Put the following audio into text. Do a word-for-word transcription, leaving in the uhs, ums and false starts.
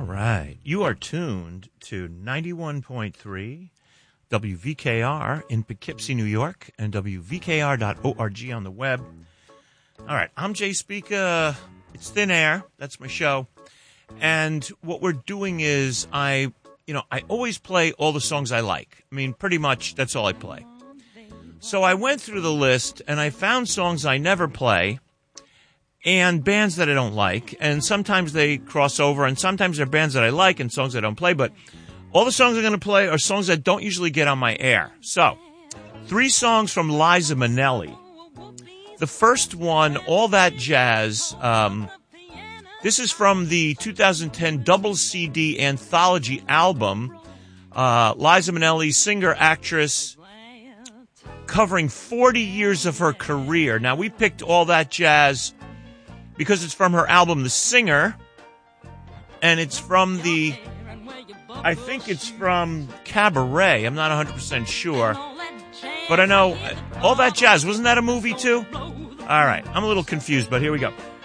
right. You are tuned to ninety-one point three W V K R in Poughkeepsie, New York, and W V K R dot org on the web. All right, I'm Jay Speaker. It's Thin Air. That's my show. And what we're doing is I, you know, I always play all the songs I like. I mean, pretty much that's all I play. So I went through the list, and I found songs I never play and bands that I don't like. And sometimes they cross over, and sometimes they're bands that I like and songs I don't play. But all the songs I'm going to play are songs that don't usually get on my air. So, three songs from Liza Minnelli. The first one, All That Jazz. Um, this is from the two thousand ten double C D anthology album. Uh, Liza Minnelli, singer, actress, covering forty years of her career. Now, we picked All That Jazz because it's from her album, The Singer, and it's from the, I think it's from Cabaret. I'm not one hundred percent sure. But I know, All That Jazz, wasn't that a movie too? All right, I'm a little confused, but here we go.